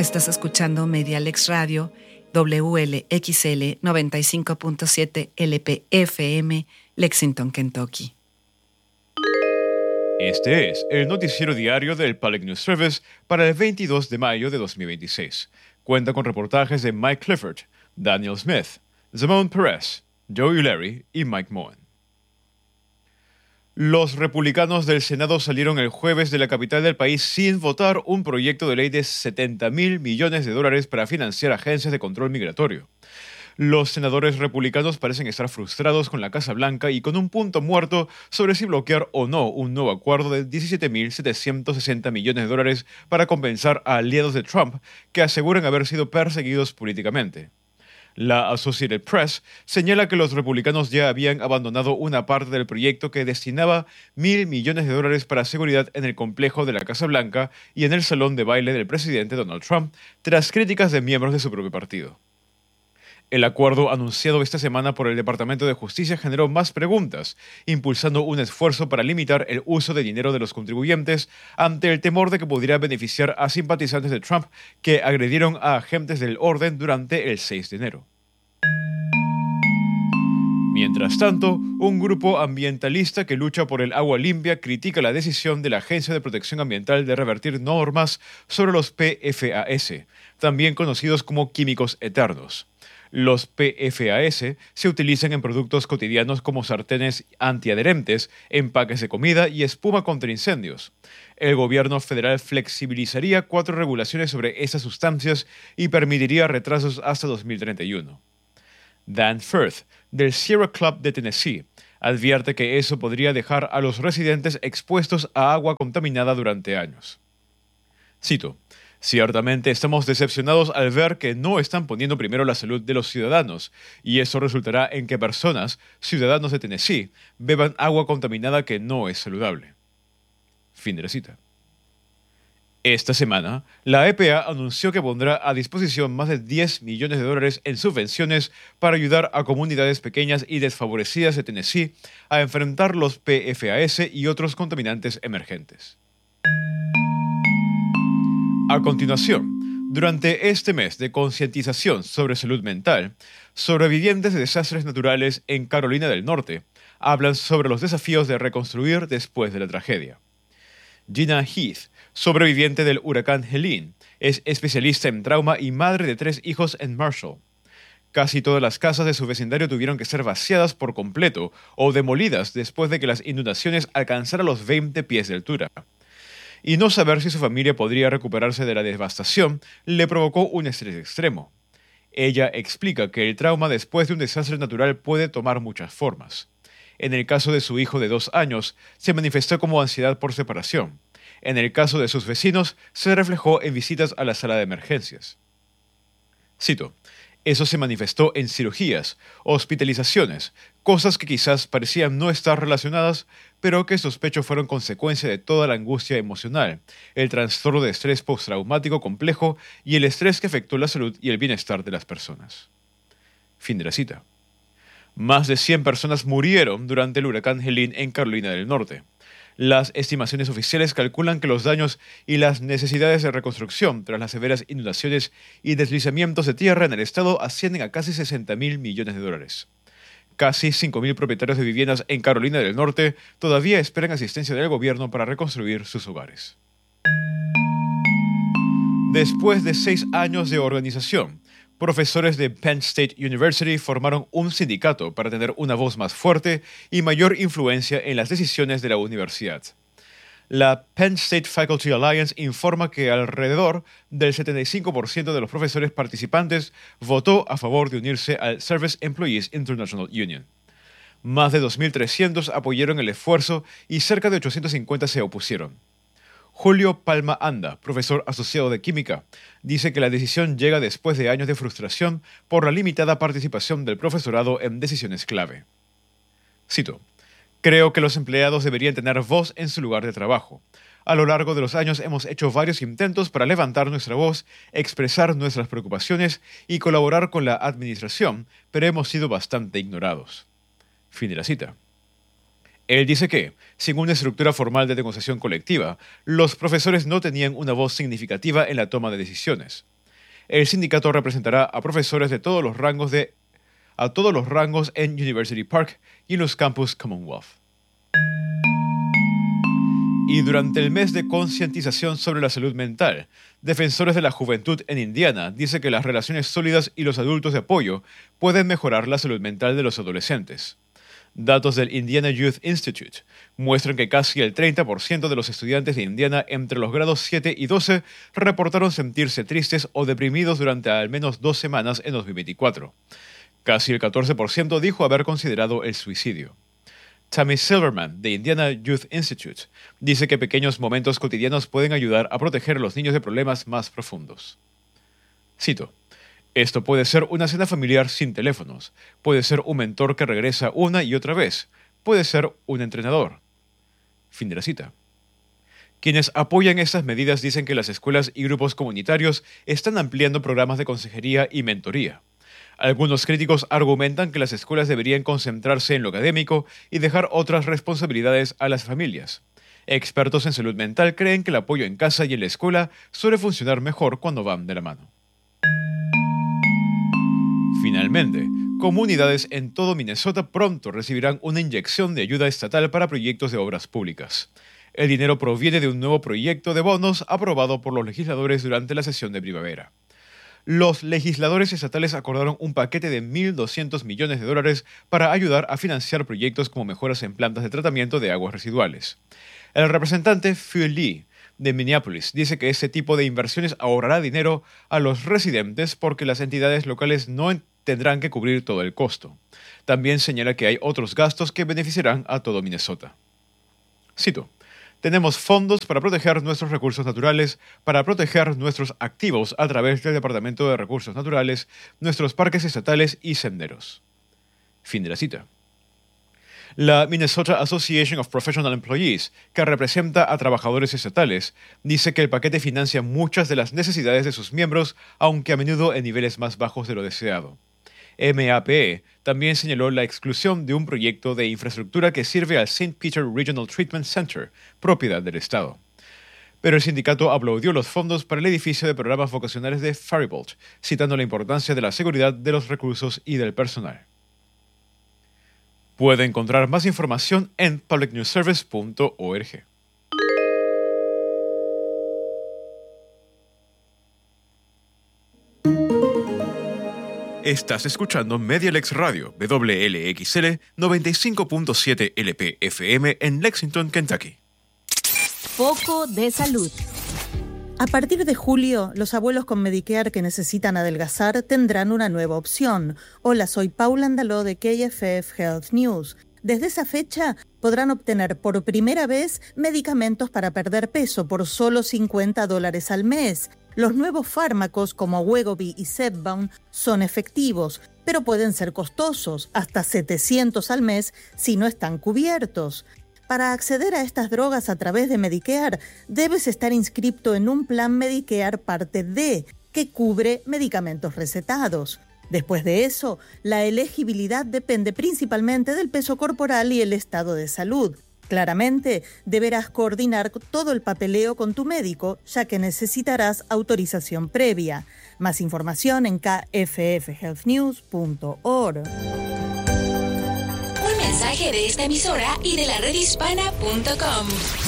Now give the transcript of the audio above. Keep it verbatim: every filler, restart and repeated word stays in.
Estás escuchando Medialex Radio, W L X L noventa y cinco punto siete L P F M, Lexington, Kentucky. Este es el noticiero diario del Public News Service para el veintidós de mayo de dos mil veintiséis. Cuenta con reportajes de Mike Clifford, Daniel Smith, Zamon Perez, Joey Larry y Mike Moen. Los republicanos del Senado salieron el jueves de la capital del país sin votar un proyecto de ley de setenta mil millones de dólares para financiar agencias de control migratorio. Los senadores republicanos parecen estar frustrados con la Casa Blanca y con un punto muerto sobre si bloquear o no un nuevo acuerdo de diecisiete mil setecientos sesenta millones de dólares para compensar a aliados de Trump que aseguran haber sido perseguidos políticamente. La Associated Press señala que los republicanos ya habían abandonado una parte del proyecto que destinaba mil millones de dólares para seguridad en el complejo de la Casa Blanca y en el salón de baile del presidente Donald Trump, tras críticas de miembros de su propio partido. El acuerdo anunciado esta semana por el Departamento de Justicia generó más preguntas, impulsando un esfuerzo para limitar el uso de dinero de los contribuyentes ante el temor de que pudiera beneficiar a simpatizantes de Trump que agredieron a agentes del orden durante el seis de enero. Mientras tanto, un grupo ambientalista que lucha por el agua limpia critica la decisión de la Agencia de Protección Ambiental de revertir normas sobre los P F A S, también conocidos como químicos eternos. Los P F A S se utilizan en productos cotidianos como sartenes antiadherentes, empaques de comida y espuma contra incendios. El gobierno federal flexibilizaría cuatro regulaciones sobre esas sustancias y permitiría retrasos hasta dos mil treinta y uno. Dan Firth, del Sierra Club de Tennessee, advierte que eso podría dejar a los residentes expuestos a agua contaminada durante años. Cito: ciertamente estamos decepcionados al ver que no están poniendo primero la salud de los ciudadanos, y eso resultará en que personas, ciudadanos de Tennessee, beban agua contaminada que no es saludable. Fin de la cita. Esta semana, la E P A anunció que pondrá a disposición más de diez millones de dólares en subvenciones para ayudar a comunidades pequeñas y desfavorecidas de Tennessee a enfrentar los P F A S y otros contaminantes emergentes. A continuación, durante este mes de concientización sobre salud mental, sobrevivientes de desastres naturales en Carolina del Norte hablan sobre los desafíos de reconstruir después de la tragedia. Gina Heath, sobreviviente del huracán Helene, es especialista en trauma y madre de tres hijos en Marshall. Casi todas las casas de su vecindario tuvieron que ser vaciadas por completo o demolidas después de que las inundaciones alcanzaran los veinte pies de altura. Y no saber si su familia podría recuperarse de la devastación le provocó un estrés extremo. Ella explica que el trauma después de un desastre natural puede tomar muchas formas. En el caso de su hijo de dos años, se manifestó como ansiedad por separación. En el caso de sus vecinos, se reflejó en visitas a la sala de emergencias. Cito: eso se manifestó en cirugías, hospitalizaciones, cosas que quizás parecían no estar relacionadas, pero que sospecho fueron consecuencia de toda la angustia emocional, el trastorno de estrés postraumático complejo y el estrés que afectó la salud y el bienestar de las personas. Fin de la cita. Más de cien personas murieron durante el huracán Helene en Carolina del Norte. Las estimaciones oficiales calculan que los daños y las necesidades de reconstrucción tras las severas inundaciones y deslizamientos de tierra en el estado ascienden a casi sesenta mil millones de dólares. Casi cinco mil propietarios de viviendas en Carolina del Norte todavía esperan asistencia del gobierno para reconstruir sus hogares. Después de seis años de organización, profesores de Penn State University formaron un sindicato para tener una voz más fuerte y mayor influencia en las decisiones de la universidad. La Penn State Faculty Alliance informa que alrededor del setenta y cinco por ciento de los profesores participantes votó a favor de unirse al Service Employees International Union. Más de dos mil trescientos apoyaron el esfuerzo y cerca de ochocientos cincuenta se opusieron. Julio Palma Anda, profesor asociado de química, dice que la decisión llega después de años de frustración por la limitada participación del profesorado en decisiones clave. Cito: creo que los empleados deberían tener voz en su lugar de trabajo. A lo largo de los años hemos hecho varios intentos para levantar nuestra voz, expresar nuestras preocupaciones y colaborar con la administración, pero hemos sido bastante ignorados. Fin de la cita. Él dice que, sin una estructura formal de negociación colectiva, los profesores no tenían una voz significativa en la toma de decisiones. El sindicato representará a profesores de todos los rangos de a todos los rangos en University Park y en los campus Commonwealth. Y durante el mes de concientización sobre la salud mental, defensores de la juventud en Indiana dicen que las relaciones sólidas y los adultos de apoyo pueden mejorar la salud mental de los adolescentes. Datos del Indiana Youth Institute muestran que casi el treinta por ciento de los estudiantes de Indiana entre los grados siete y doce reportaron sentirse tristes o deprimidos durante al menos dos semanas en dos mil veinticuatro. Casi el catorce por ciento dijo haber considerado el suicidio. Tammy Silverman, de Indiana Youth Institute, dice que pequeños momentos cotidianos pueden ayudar a proteger a los niños de problemas más profundos. Cito: esto puede ser una cena familiar sin teléfonos, puede ser un mentor que regresa una y otra vez, puede ser un entrenador. Fin de la cita. Quienes apoyan estas medidas dicen que las escuelas y grupos comunitarios están ampliando programas de consejería y mentoría. Algunos críticos argumentan que las escuelas deberían concentrarse en lo académico y dejar otras responsabilidades a las familias. Expertos en salud mental creen que el apoyo en casa y en la escuela suele funcionar mejor cuando van de la mano. Finalmente, comunidades en todo Minnesota pronto recibirán una inyección de ayuda estatal para proyectos de obras públicas. El dinero proviene de un nuevo proyecto de bonos aprobado por los legisladores durante la sesión de primavera. Los legisladores estatales acordaron un paquete de mil doscientos millones de dólares para ayudar a financiar proyectos como mejoras en plantas de tratamiento de aguas residuales. El representante Phil Lee, de Minneapolis, dice que ese tipo de inversiones ahorrará dinero a los residentes porque las entidades locales no tendrán que cubrir todo el costo. También señala que hay otros gastos que beneficiarán a todo Minnesota. Cito: tenemos fondos para proteger nuestros recursos naturales, para proteger nuestros activos a través del Departamento de Recursos Naturales, nuestros parques estatales y senderos. Fin de la cita. La Minnesota Association of Professional Employees, que representa a trabajadores estatales, dice que el paquete financia muchas de las necesidades de sus miembros, aunque a menudo en niveles más bajos de lo deseado. M A P E también señaló la exclusión de un proyecto de infraestructura que sirve al Saint Peter Regional Treatment Center, propiedad del Estado. Pero el sindicato aplaudió los fondos para el edificio de programas vocacionales de Faribault, citando la importancia de la seguridad de los recursos y del personal. Puede encontrar más información en public news service punto org. Estás escuchando Medialex Radio, W L X L noventa y cinco punto siete L P F M en Lexington, Kentucky. Foco de salud. A partir de julio, los abuelos con Medicare que necesitan adelgazar tendrán una nueva opción. Hola, soy Paula Andaló de K F F Health News. Desde esa fecha podrán obtener por primera vez medicamentos para perder peso por solo cincuenta dólares al mes. Los nuevos fármacos como Wegovy y Zepbound son efectivos, pero pueden ser costosos, hasta setecientos al mes si no están cubiertos. Para acceder a estas drogas a través de Medicare, debes estar inscrito en un plan Medicare Parte D, que cubre medicamentos recetados. Después de eso, la elegibilidad depende principalmente del peso corporal y el estado de salud. Claramente, deberás coordinar todo el papeleo con tu médico, ya que necesitarás autorización previa. Más información en k f f health news punto org. Un mensaje de esta emisora y de la red hispana punto com.